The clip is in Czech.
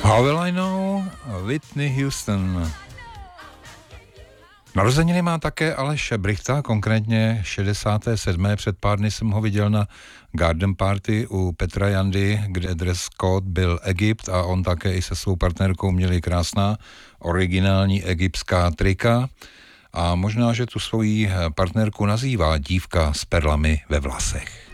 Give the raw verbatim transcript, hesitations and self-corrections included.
How Will I Know? Whitney Houston. Narozeniny má také Aleš Brychta, konkrétně šedesátého sedmého Před pár dny jsem ho viděl na Garden Party u Petra Jandy, kde dress code byl Egypt a on také i se svou partnerkou měli krásná originální egyptská trika. A možná, že tu svoji partnerku nazývá dívka s perlami ve vlasech.